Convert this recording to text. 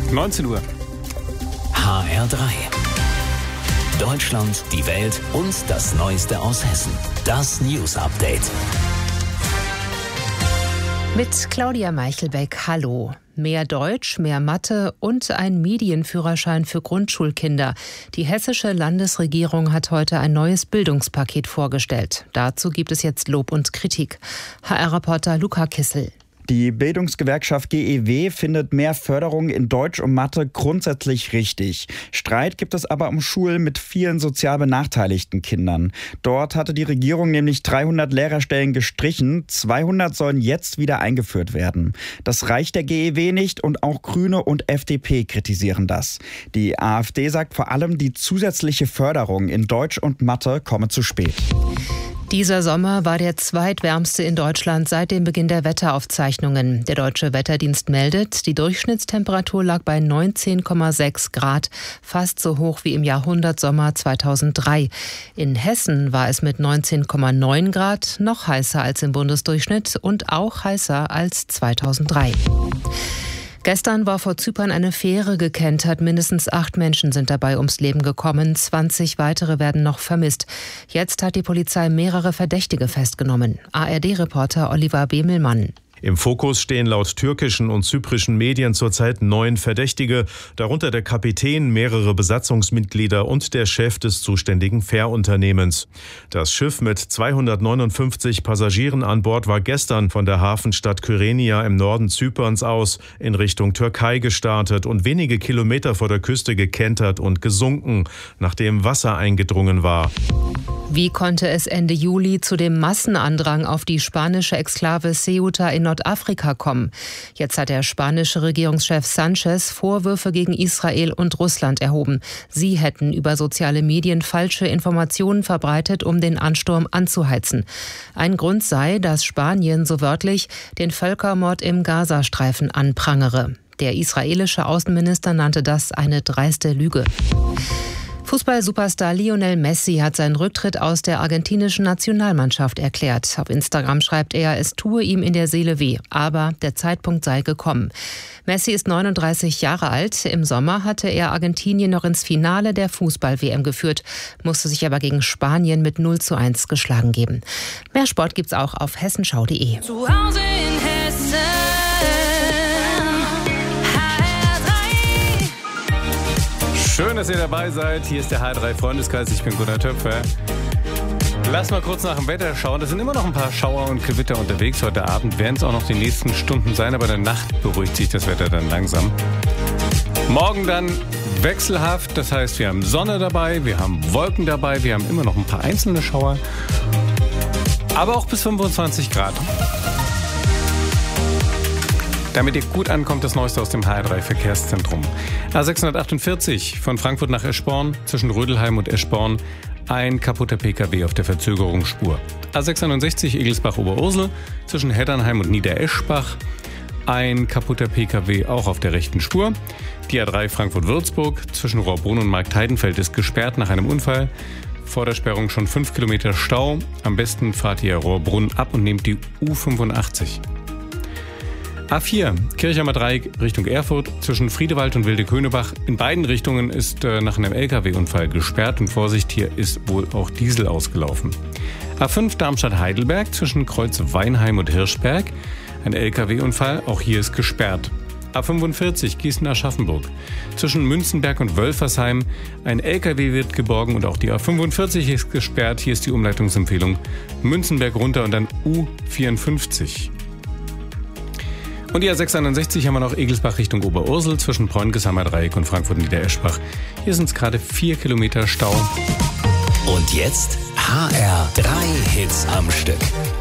19 Uhr. HR3. Deutschland, die Welt und das Neueste aus Hessen. Das News Update. Mit Claudia Meichelbeck, hallo. Mehr Deutsch, mehr Mathe und ein Medienführerschein für Grundschulkinder. Die hessische Landesregierung hat heute ein neues Bildungspaket vorgestellt. Dazu gibt es jetzt Lob und Kritik. HR-Reporter Luca Kissel. Die Bildungsgewerkschaft GEW findet mehr Förderung in Deutsch und Mathe grundsätzlich richtig. Streit gibt es aber um Schulen mit vielen sozial benachteiligten Kindern. Dort hatte die Regierung nämlich 300 Lehrerstellen gestrichen. 200 sollen jetzt wieder eingeführt werden. Das reicht der GEW nicht und auch Grüne und FDP kritisieren das. Die AfD sagt vor allem, die zusätzliche Förderung in Deutsch und Mathe komme zu spät. Dieser Sommer war der zweitwärmste in Deutschland seit dem Beginn der Wetteraufzeichnungen. Der Deutsche Wetterdienst meldet, die Durchschnittstemperatur lag bei 19,6 Grad, fast so hoch wie im Jahrhundertsommer 2003. In Hessen war es mit 19,9 Grad noch heißer als im Bundesdurchschnitt und auch heißer als 2003. Gestern war vor Zypern eine Fähre gekentert. Mindestens 8 Menschen sind dabei ums Leben gekommen. 20 weitere werden noch vermisst. Jetzt hat die Polizei mehrere Verdächtige festgenommen. ARD-Reporter Oliver Bemelmann. Im Fokus stehen laut türkischen und zyprischen Medien zurzeit 9 Verdächtige, darunter der Kapitän, mehrere Besatzungsmitglieder und der Chef des zuständigen Fährunternehmens. Das Schiff mit 259 Passagieren an Bord war gestern von der Hafenstadt Kyrenia im Norden Zyperns aus in Richtung Türkei gestartet und wenige Kilometer vor der Küste gekentert und gesunken, nachdem Wasser eingedrungen war. Wie konnte es Ende Juli zu dem Massenandrang auf die spanische Exklave Ceuta in Nordafrika kommen? Jetzt hat der spanische Regierungschef Sanchez Vorwürfe gegen Israel und Russland erhoben. Sie hätten über soziale Medien falsche Informationen verbreitet, um den Ansturm anzuheizen. Ein Grund sei, dass Spanien so wörtlich den Völkermord im Gazastreifen anprangere. Der israelische Außenminister nannte das eine dreiste Lüge. Fußball-Superstar Lionel Messi hat seinen Rücktritt aus der argentinischen Nationalmannschaft erklärt. Auf Instagram schreibt er, es tue ihm in der Seele weh, aber der Zeitpunkt sei gekommen. Messi ist 39 Jahre alt. Im Sommer hatte er Argentinien noch ins Finale der Fußball-WM geführt, musste sich aber gegen Spanien mit 0:1 geschlagen geben. Mehr Sport gibt's auch auf hessenschau.de. Zu Hause in Hessen. Schön, dass ihr dabei seid. Hier ist der HR3 Freundeskreis. Ich bin Gunnar Töpfer. Lass mal kurz nach dem Wetter schauen. Es sind immer noch ein paar Schauer und Gewitter unterwegs. Heute Abend werden es auch noch die nächsten Stunden sein, aber in der Nacht beruhigt sich das Wetter dann langsam. Morgen dann wechselhaft. Das heißt, wir haben Sonne dabei, wir haben Wolken dabei, wir haben immer noch ein paar einzelne Schauer. Aber auch bis 25 Grad. Damit ihr gut ankommt, das Neueste aus dem HR3 Verkehrszentrum. A648 von Frankfurt nach Eschborn, zwischen Rödelheim und Eschborn, ein kaputter PKW auf der Verzögerungsspur. A661 Egelsbach-Oberursel, zwischen Heddernheim und Niedereschbach, ein kaputter PKW auch auf der rechten Spur. Die A3 Frankfurt-Würzburg, zwischen Rohrbrunn und Marktheidenfeld ist gesperrt nach einem Unfall. Vor der Sperrung schon 5 Kilometer Stau. Am besten fahrt ihr Rohrbrunn ab und nehmt die U85. A4, Kirchheimer Dreieck Richtung Erfurt, zwischen Friedewald und Wilde-Könebach. In beiden Richtungen ist nach einem LKW-Unfall gesperrt und Vorsicht, hier ist wohl auch Diesel ausgelaufen. A5 Darmstadt-Heidelberg, zwischen Kreuz-Weinheim und Hirschberg. Ein LKW-Unfall, auch hier ist gesperrt. A45 Gießen-Aschaffenburg, zwischen Münzenberg und Wölfersheim. Ein LKW wird geborgen und auch die A45 ist gesperrt. Hier ist die Umleitungsempfehlung Münzenberg runter und dann U54. Und die A661 haben wir noch Egelsbach Richtung Oberursel, zwischen Preungeshammer Dreieck und Frankfurt-Niedereschbach. Hier sind es gerade 4 Kilometer Stau. Und jetzt HR3 Hits am Stück.